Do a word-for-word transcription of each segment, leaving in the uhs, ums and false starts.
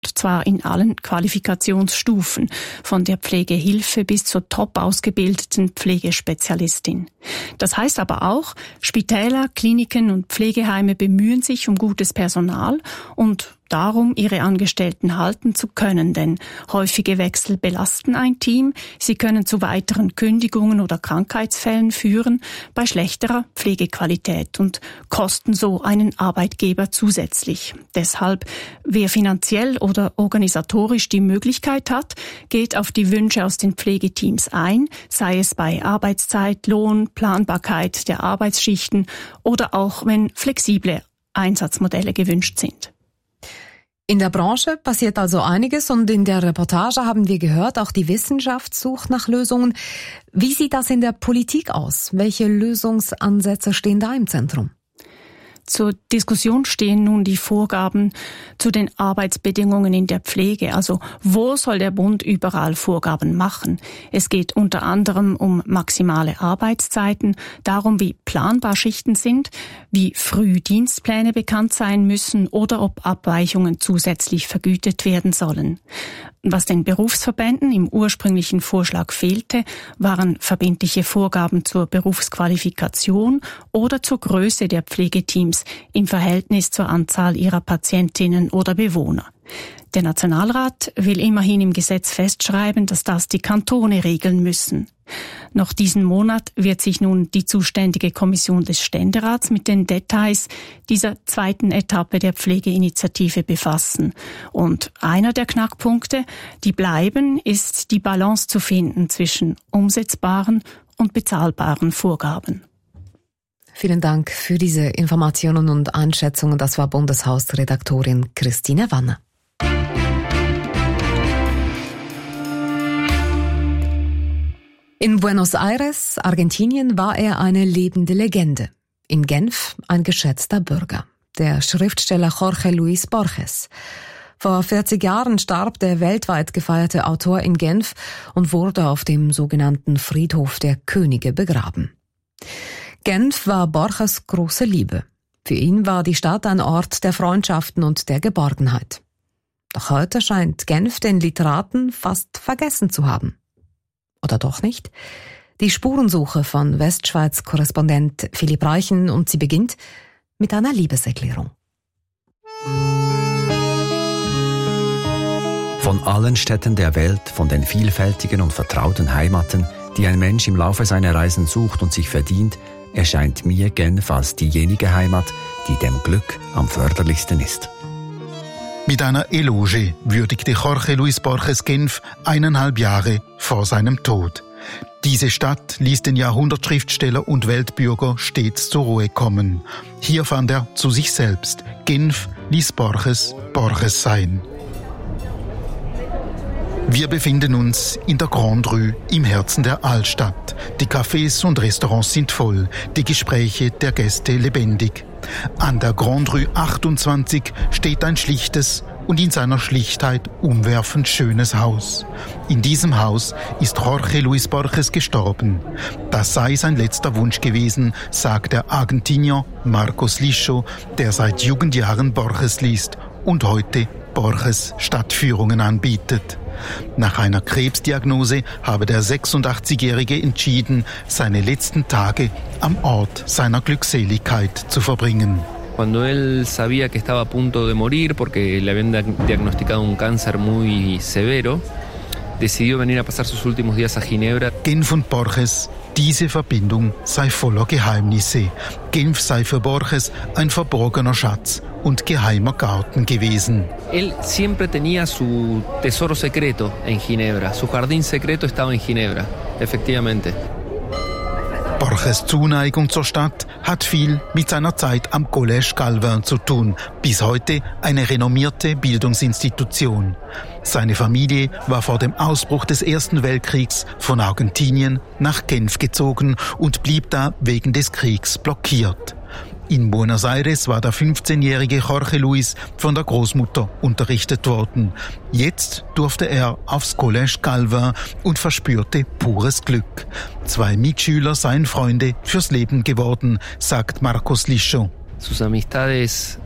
zwar in allen Qualifikationsstufen, von der Pflegehilfe bis zur top ausgebildeten Pflegespezialistin. Das heißt aber auch, Spitäler, Kliniken und Pflegeheime bemühen sich um gutes Personal und darum, ihre Angestellten halten zu können, denn häufige Wechsel belasten ein Team, sie können zu weiteren Kündigungen oder Krankheitsfällen führen, bei schlechterer Pflegequalität und kosten so einen Arbeitgeber zusätzlich. Deshalb, wer finanziell oder organisatorisch die Möglichkeit hat, geht auf die Wünsche aus den Pflegeteams ein, sei es bei Arbeitszeit, Lohn, Planbarkeit der Arbeitsschichten oder auch wenn flexible Einsatzmodelle gewünscht sind. In der Branche passiert also einiges und in der Reportage haben wir gehört, auch die Wissenschaft sucht nach Lösungen. Wie sieht das in der Politik aus? Welche Lösungsansätze stehen da im Zentrum? Zur Diskussion stehen nun die Vorgaben zu den Arbeitsbedingungen in der Pflege. Also wo soll der Bund überall Vorgaben machen? Es geht unter anderem um maximale Arbeitszeiten, darum wie planbar Schichten sind, wie früh Dienstpläne bekannt sein müssen oder ob Abweichungen zusätzlich vergütet werden sollen. Was den Berufsverbänden im ursprünglichen Vorschlag fehlte, waren verbindliche Vorgaben zur Berufsqualifikation oder zur Größe der Pflegeteams im Verhältnis zur Anzahl ihrer Patientinnen oder Bewohner. Der Nationalrat will immerhin im Gesetz festschreiben, dass das die Kantone regeln müssen. Noch diesen Monat wird sich nun die zuständige Kommission des Ständerats mit den Details dieser zweiten Etappe der Pflegeinitiative befassen. Und einer der Knackpunkte, die bleiben, ist die Balance zu finden zwischen umsetzbaren und bezahlbaren Vorgaben. Vielen Dank für diese Informationen und Einschätzungen. Das war Bundeshausredaktorin Christine Wanner. In Buenos Aires, Argentinien, war er eine lebende Legende. In Genf ein geschätzter Bürger. Der Schriftsteller Jorge Luis Borges. Vor vierzig Jahren starb der weltweit gefeierte Autor in Genf und wurde auf dem sogenannten Friedhof der Könige begraben. Genf war Borges große Liebe. Für ihn war die Stadt ein Ort der Freundschaften und der Geborgenheit. Doch heute scheint Genf den Literaten fast vergessen zu haben. Oder doch nicht? Die Spurensuche von Westschweiz-Korrespondent Philipp Reichen und sie beginnt mit einer Liebeserklärung. Von allen Städten der Welt, von den vielfältigen und vertrauten Heimaten, die ein Mensch im Laufe seiner Reisen sucht und sich verdient, erscheint mir Genf als diejenige Heimat, die dem Glück am förderlichsten ist. Mit einer Eloge würdigte Jorge Luis Borges Genf eineinhalb Jahre vor seinem Tod. Diese Stadt ließ den Jahrhundertschriftsteller und Weltbürger stets zur Ruhe kommen. Hier fand er zu sich selbst. Genf ließ Borges Borges sein. Wir befinden uns in der Grande Rue im Herzen der Altstadt. Die Cafés und Restaurants sind voll, die Gespräche der Gäste lebendig. An der Grande Rue achtundzwanzig steht ein schlichtes und in seiner Schlichtheit umwerfend schönes Haus. In diesem Haus ist Jorge Luis Borges gestorben. Das sei sein letzter Wunsch gewesen, sagt der Argentinier Marcos Liscio, der seit Jugendjahren Borges liest und heute Borges Stadtführungen anbietet. Nach einer Krebsdiagnose habe der sechsundachtzigjährige entschieden, seine letzten Tage am Ort seiner Glückseligkeit zu verbringen. Cuando él sabía que estaba a punto de morir porque le habían diagnosticado un cáncer muy severo, decidió venir a pasar sus últimos días a Ginebra. Genf und Borges, diese Verbindung sei voller Geheimnisse. Genf sei für Borges ein verborgener Schatz und geheimer Garten gewesen. Él siempre tenía su tesoro secreto en Ginebra. Su jardín secreto estaba en Ginebra, efectivamente. Borges Zuneigung zur Stadt hat viel mit seiner Zeit am Collège Calvin zu tun, bis heute eine renommierte Bildungsinstitution. Seine Familie war vor dem Ausbruch des Ersten Weltkriegs von Argentinien nach Genf gezogen und blieb da wegen des Kriegs blockiert. In Buenos Aires war der fünfzehnjährige Jorge Luis von der Großmutter unterrichtet worden. Jetzt durfte er aufs Collège Calvin und verspürte pures Glück. Zwei Mitschüler seien Freunde fürs Leben geworden, sagt Marcos Liscio. Sus amistades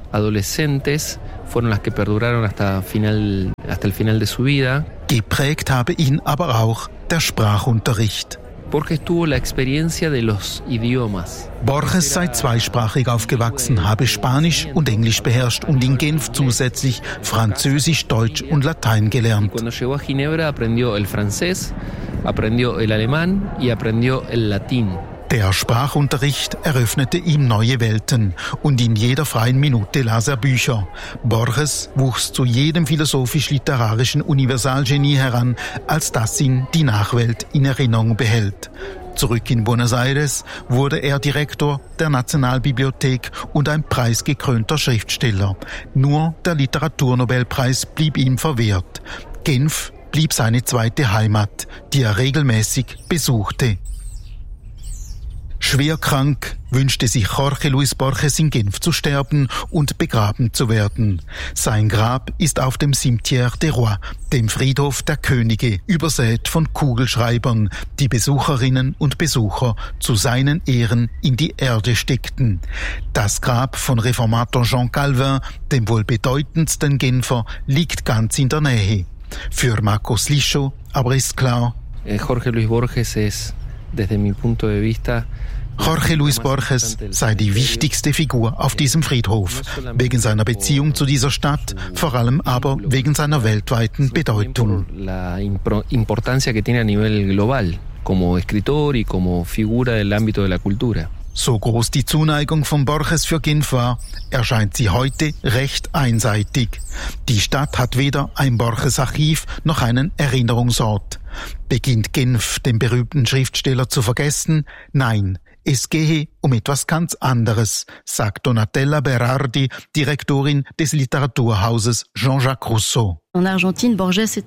adolescentes fueron las que perduraron hasta, final, hasta el final de su vida. Geprägt habe ihn aber auch der Sprachunterricht. Borges tuvo la experiencia de los idiomas. Borges sei zweisprachig aufgewachsen, habe Spanisch und Englisch beherrscht und in Genf zusätzlich Französisch, Deutsch und Latein gelernt. Cuando llegó a Ginebra aprendió el francés, aprendió el alemán y aprendió el latín. Der Sprachunterricht eröffnete ihm neue Welten und in jeder freien Minute las er Bücher. Borges wuchs zu jedem philosophisch-literarischen Universalgenie heran, als das ihn die Nachwelt in Erinnerung behält. Zurück in Buenos Aires wurde er Direktor der Nationalbibliothek und ein preisgekrönter Schriftsteller. Nur der Literaturnobelpreis blieb ihm verwehrt. Genf blieb seine zweite Heimat, die er regelmäßig besuchte. Schwer krank wünschte sich Jorge Luis Borges in Genf zu sterben und begraben zu werden. Sein Grab ist auf dem Cimetière des Rois, dem Friedhof der Könige, übersät von Kugelschreibern, die Besucherinnen und Besucher zu seinen Ehren in die Erde steckten. Das Grab von Reformator Jean Calvin, dem wohl bedeutendsten Genfer, liegt ganz in der Nähe. Für Marcos Liscio aber ist klar, Jorge Luis Borges ist, desde mi punto de vista, Jorge Luis Borges sei die wichtigste Figur auf diesem Friedhof, wegen seiner Beziehung zu dieser Stadt, vor allem aber wegen seiner weltweiten Bedeutung. La importancia que tiene a nivel global, como escritor y como figura del ámbito de la cultura. So groß die Zuneigung von Borges für Genf war, erscheint sie heute recht einseitig. Die Stadt hat weder ein Borges-Archiv noch einen Erinnerungsort. Beginnt Genf, den berühmten Schriftsteller, zu vergessen? Nein, es gehe um etwas ganz anderes, sagt Donatella Berardi, Direktorin des Literaturhauses Jean-Jacques Rousseau. In Argentinien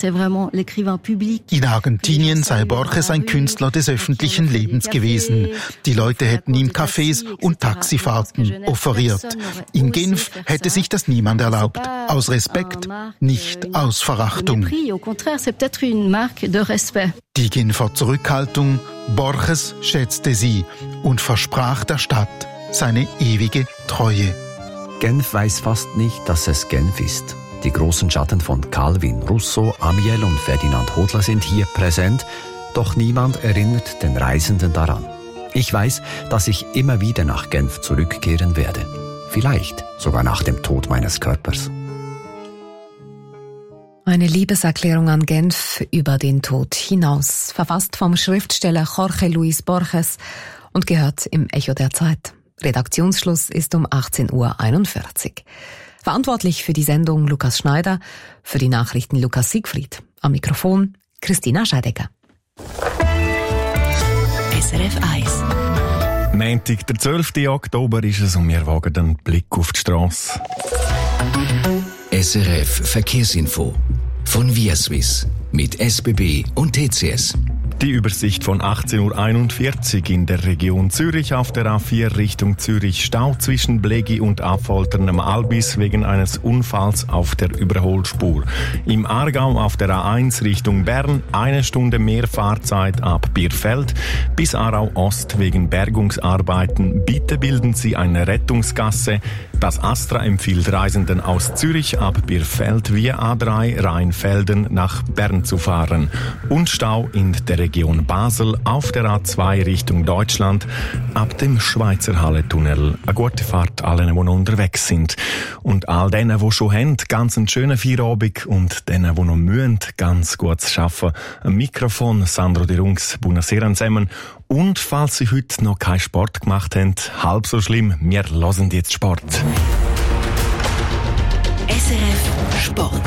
sei Borges ein Künstler des öffentlichen Lebens gewesen. Die Leute hätten ihm Cafés und Taxifahrten offeriert. In Genf hätte sich das niemand erlaubt. Aus Respekt, nicht aus Verachtung. Die Genfer Zurückhaltung, Borges schätzte sie und versprach der Stadt seine ewige Treue. Genf weiß fast nicht, dass es Genf ist. Die großen Schatten von Calvin, Rousseau, Amiel und Ferdinand Hodler sind hier präsent, doch niemand erinnert den Reisenden daran. Ich weiß, dass ich immer wieder nach Genf zurückkehren werde. Vielleicht sogar nach dem Tod meines Körpers. Eine Liebeserklärung an Genf über den Tod hinaus, verfasst vom Schriftsteller Jorge Luis Borges und gehört im Echo der Zeit. Redaktionsschluss ist um achtzehn Uhr einundvierzig. Verantwortlich für die Sendung Lukas Schneider, für die Nachrichten Lukas Siegfried. Am Mikrofon Christina Scheidecker. S R F eins. Montag, der zwölften Oktober ist es und wir wagen den Blick auf die Strasse. S R F Verkehrsinfo von ViaSwiss mit S B B und T C S. Die Übersicht von achtzehn Uhr einundvierzig in der Region Zürich auf der A vier Richtung Zürich. Stau zwischen Blegi und Affoltern am Albis wegen eines Unfalls auf der Überholspur. Im Aargau auf der A eins Richtung Bern eine Stunde mehr Fahrzeit ab Bierfeld. Bis Aarau Ost wegen Bergungsarbeiten. Bitte bilden Sie eine Rettungsgasse. Das Astra empfiehlt Reisenden aus Zürich ab Bierfeld via A drei Rheinfelden nach Bern zu fahren. Und Stau in der Region Basel auf der A zwei Richtung Deutschland ab dem Schweizer Halletunnel. Eine gute Fahrt allen, die noch unterwegs sind. Und all denen, die schon haben, ganz einen schönen Feierabend und denen, die noch müssen, ganz gutes Arbeiten. Am Mikrofon Sandro De Rungs, buonasera zusammen. Und falls Sie heute noch keinen Sport gemacht haben, halb so schlimm, wir hören jetzt Sport. S R F Sport.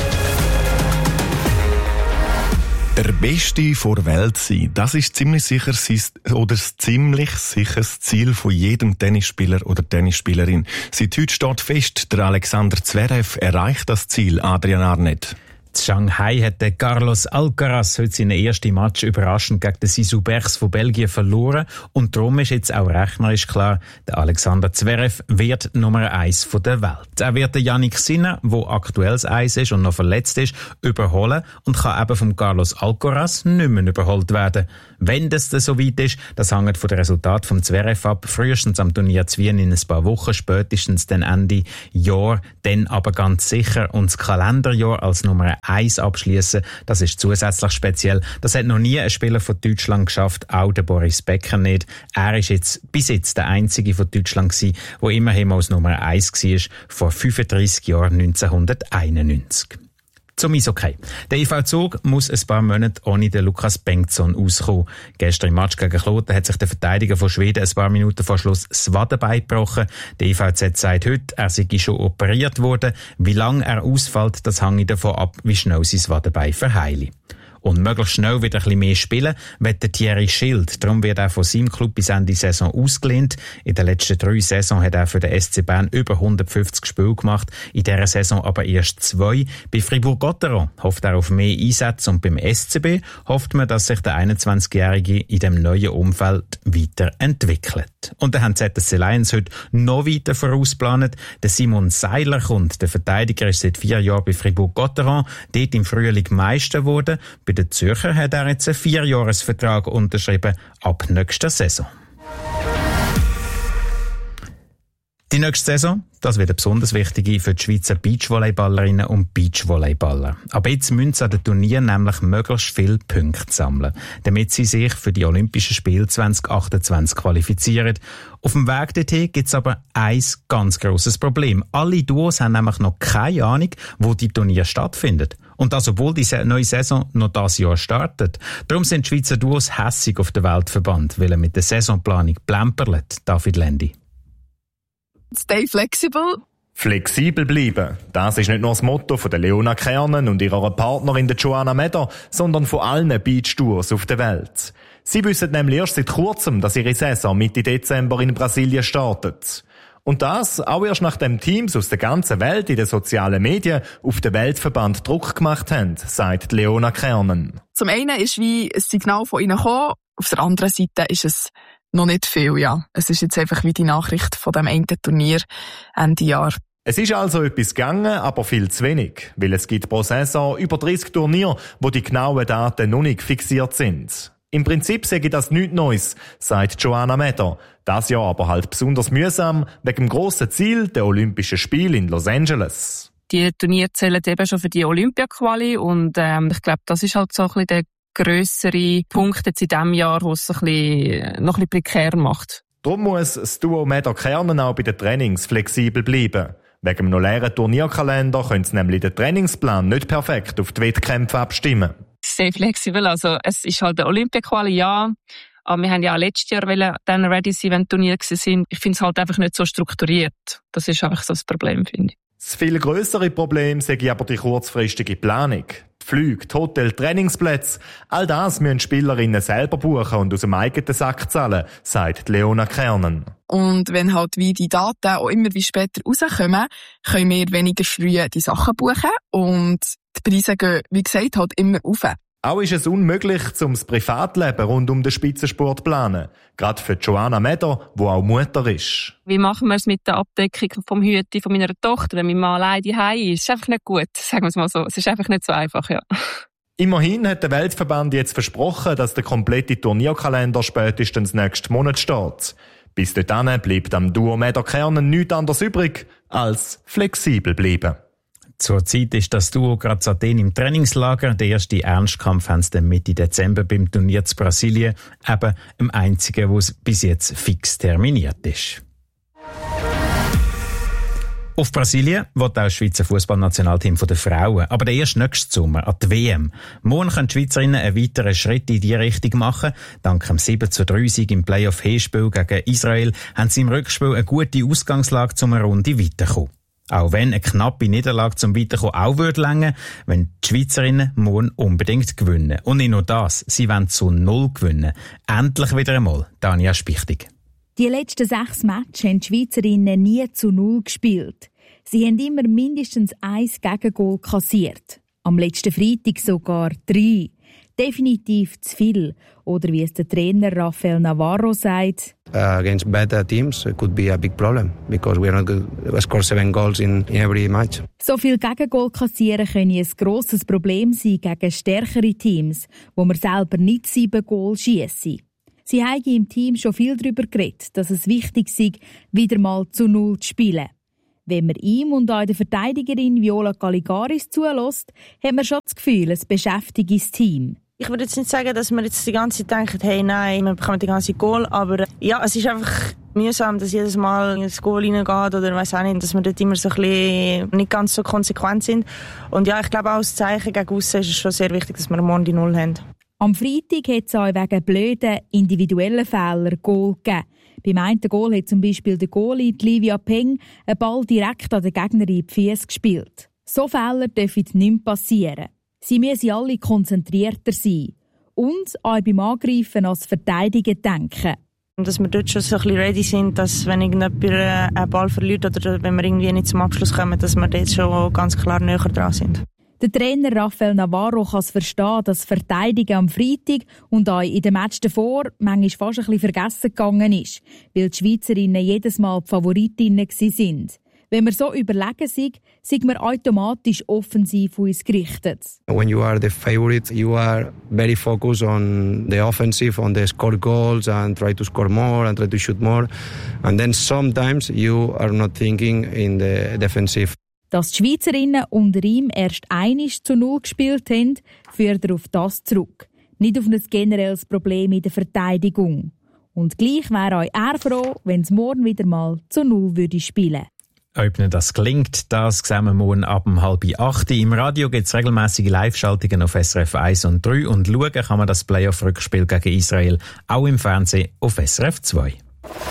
Der Beste vor Welt sein, das ist ziemlich sicher oder ziemlich sicher das Ziel von jedem Tennisspieler oder Tennisspielerin. Seit heute steht fest, der Alexander Zverev erreicht das Ziel, Adrian Arnett. In Shanghai hat der Carlos Alcaraz heute seinen ersten Match überraschend gegen den Zizou Bergs von Belgien verloren und darum ist jetzt auch rechnerisch klar, der Alexander Zverev wird Nummer eins der Welt. Er wird den Jannik Sinner, der aktuell das Eis ist und noch verletzt ist, überholen und kann eben vom Carlos Alcaraz nicht mehr überholt werden. Wenn das dann so weit ist, das hängt von dem Resultat vom Zverev ab, frühestens am Turnier zu Wien in ein paar Wochen, spätestens dann Ende Jahr, dann aber ganz sicher und das Kalenderjahr als Nummer eins abschließen. Das ist zusätzlich speziell. Das hat noch nie ein Spieler von Deutschland geschafft, auch der Boris Becker nicht. Er ist jetzt bis jetzt der einzige von Deutschland gewesen, der immerhin als Nummer eins war, vor fünfunddreissig Jahren, neunzehnhunderteinundneunzig. Zum Eishockey. Der I V Zug muss ein paar Monate ohne den Lukas Bengtsson auskommen. Gestern im Match gegen Kloten hat sich der Verteidiger von Schweden ein paar Minuten vor Schluss das Wadenbein gebrochen. Der I V Z sagt heute, er sei schon operiert worden. Wie lange er ausfällt, das hängt davon ab, wie schnell sein Wadenbein verheilt. Und möglichst schnell wieder ein bisschen mehr spielen, will der Thierry Schild. Darum wird er von seinem Club bis Ende Saison ausgelehnt. In den letzten drei Saisons hat er für den S C Bern über hundertfünfzig Spiele gemacht, in dieser Saison aber erst zwei. Bei Fribourg-Gotteron hofft er auf mehr Einsätze und beim S C B hofft man, dass sich der einundzwanzigjährige in dem neuen Umfeld weiterentwickelt. Und dann haben die Z S C Lions heute noch weiter vorausgeplant. Der Simon Seiler kommt. Der Verteidiger ist seit vier Jahren bei Fribourg-Gotteron, dort im Frühling Meister geworden. Bei den Zürcher hat er jetzt einen Vierjahresvertrag unterschrieben ab nächster Saison. Die nächste Saison, das wird eine besonders wichtige für die Schweizer Beachvolleyballerinnen und Beachvolleyballer. Aber jetzt müssen sie an den Turnieren nämlich möglichst viele Punkte sammeln, damit sie sich für die Olympischen Spiele zwanzig achtundzwanzig qualifizieren. Auf dem Weg dorthin gibt es aber ein ganz grosses Problem. Alle Duos haben nämlich noch keine Ahnung, wo die Turniere stattfinden. Und das, obwohl die neue Saison noch dieses Jahr startet. Darum sind die Schweizer Duos hässig auf den Weltverband, weil er mit der Saisonplanung plemperlet. David Lendi. Stay flexible. Flexibel bleiben. Das ist nicht nur das Motto von der Leona Kernen und ihrer Partnerin der Joanna Meder, sondern von allen Beach-Tours auf der Welt. Sie wissen nämlich erst seit kurzem, dass ihre Saison Mitte Dezember in Brasilien startet. Und das auch erst nachdem Teams aus der ganzen Welt in den sozialen Medien auf den Weltverband Druck gemacht haben, sagt Leona Kernen. Zum einen ist wie ein Signal von ihnen gekommen, auf der anderen Seite ist es noch nicht viel, ja. Es ist jetzt einfach wie die Nachricht von dem einen Turnier Ende Jahr. Es ist also etwas gegangen, aber viel zu wenig, weil es gibt pro Saison über dreißig Turniere, wo die genauen Daten noch nicht fixiert sind. Im Prinzip sage ich das nichts Neues, sagt Joanna Meder. Das Jahr aber halt besonders mühsam, wegen dem grossen Ziel der Olympischen Spiele in Los Angeles. Die Turniere zählen eben schon für die Olympia-Quali und ähm, ich glaube, das ist halt so ein bisschen der grössere Punkt jetzt in diesem Jahr, wo es ein bisschen, noch ein bisschen prekär macht. Darum muss das Duo Meder Kernen auch bei den Trainings flexibel bleiben. Wegen dem noch leeren Turnierkalender können sie nämlich den Trainingsplan nicht perfekt auf die Wettkämpfe abstimmen. Sehr flexibel, also es ist halt der Olympia-Quali, ja. Aber wir haben ja auch letztes Jahr wollen, dann ready sein, wenn Turniere sind. Ich finde es halt einfach nicht so strukturiert. Das ist einfach so das Problem, finde ich. Das viel grössere Problem sehe ich aber die kurzfristige Planung. Die Flüge, die Hotel, Trainingsplätze, all das müssen Spielerinnen selber buchen und aus dem eigenen Sack zahlen, sagt Leona Kernen. Und wenn halt wie die Daten auch immer wie später rauskommen, können wir weniger früh die Sachen buchen und die Preise gehen, wie gesagt, halt immer rauf. Auch ist es unmöglich, um das Privatleben rund um den Spitzensport zu planen. Gerade für Joanna Meder, die auch Mutter ist. Wie machen wir es mit der Abdeckung vom Hüte von meiner Tochter, wenn mein Mann allein daheim ist? Es ist einfach nicht gut, sagen wir es mal so. Es ist einfach nicht so einfach, ja. Immerhin hat der Weltverband jetzt versprochen, dass der komplette Turnierkalender spätestens nächsten Monat steht. Bis dahin bleibt am Duo Meder Kernen nichts anderes übrig, als flexibel bleiben. Zurzeit ist das Duo gerade in Athen im Trainingslager. Der erste Ernstkampf haben sie dann Mitte Dezember beim Turnier zu Brasilien. Eben im einzigen, wo es bis jetzt fix terminiert ist. Auf Brasilien wird auch das Schweizer Fußballnationalteam der Frauen. Aber der erst nächsten Sommer an die W M. Morgen können die Schweizerinnen einen weiteren Schritt in diese Richtung machen. Dank dem sieben zu drei Sieg im Playoff-Hinspiel gegen Israel haben sie im Rückspiel eine gute Ausgangslage, um eine Runde weiterzukommen. Auch wenn eine knappe Niederlage zum Weiterkommen auch würde reichen, wenn die Schweizerinnen morgen unbedingt gewinnen. Und nicht nur das, sie wollen zu null gewinnen. Endlich wieder einmal, Tanja Spichtig. Die letzten sechs Matches haben die Schweizerinnen nie zu null gespielt. Sie haben immer mindestens ein Gegengol kassiert. Am Am letzten Freitag sogar drei. Definitiv zu viel. Oder wie es der Trainer Rafael Navarro sagt. Uh, against better teams it could be a big problem because we are not going to score seven goals in, in every match. So viel Gegengol kassieren können ein grosses Problem sein gegen stärkere Teams, wo man selber nicht sieben Goal schiessen. Sie haben im Team schon viel darüber geredet, dass es wichtig sei, wieder mal zu Null zu spielen. Wenn man ihm und auch der Verteidigerin Viola Caligaris zulässt, hat man schon das Gefühl, es beschäftigt das Team. Ich würde jetzt nicht sagen, dass wir jetzt die ganze Zeit denken, hey, nein, wir bekommen die ganze Goal, aber ja, es ist einfach mühsam, dass jedes Mal ins Goal reingeht oder weiss auch nicht, dass wir dort immer so ein bisschen nicht ganz so konsequent sind. Und ja, ich glaube auch als Zeichen gegen aussen ist es schon sehr wichtig, dass wir morgen die Null haben. Am Freitag hat es auch wegen blöden individuellen Fehlern Goal gegeben. Beim einen Goal hat zum Beispiel der Goalie Livia Peng einen Ball direkt an den Gegner in die Füße gespielt. So Fehler dürfen nicht mehr passieren. Sie müssen alle konzentrierter sein und auch beim Angreifen als Verteidigen denken. Dass wir dort schon so ein bisschen ready sind, dass wenn irgendjemand einen Ball verliert oder wenn wir irgendwie nicht zum Abschluss kommen, dass wir dort schon ganz klar näher dran sind. Der Trainer Rafael Navarro kann es verstehen, dass Verteidigen am Freitag und auch in dem Match davor manchmal fast ein bisschen vergessen gegangen ist, weil die Schweizerinnen jedes Mal die Favoritinnen sind. Wenn wir so überlegen sind, sind wir automatisch offensiv auf uns gerichtet. When you are the favorite, you are very focused on the offensive, on the score goals and try to score more and try to shoot more. And then sometimes you are not thinking in the defensive. Dass die Schweizerinnen unter ihm erst einisch zu Null gespielt haben, führt er auf das zurück. Nicht auf ein generelles Problem in der Verteidigung. Und gleich wäre auch er froh, wenn es morgen wieder mal zu Null würde spielen. Ob nicht das gelingt, das sehen wir morgen ab um halb acht. Im Radio gibt es regelmäßige Live-Schaltungen auf S R F eins und drei und schauen kann man das Playoff-Rückspiel gegen Israel auch im Fernsehen auf S R F zwei.